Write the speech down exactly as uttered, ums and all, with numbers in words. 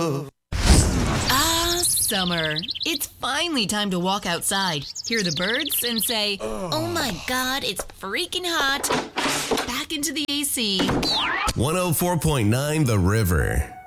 love. Ah, summer. It's finally time to walk outside, hear the birds, and say, oh my God, it's freaking hot. Back into the A C. one oh four point nine The River.